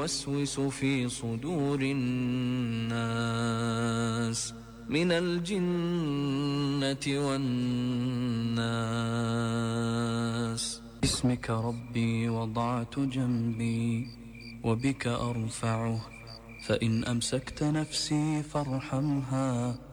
يوسوس في صدور الناس من الجنة والناس. باسمك ربي وضعت جنبي وبك أرفعه، فإن أمسكت نفسي فارحمها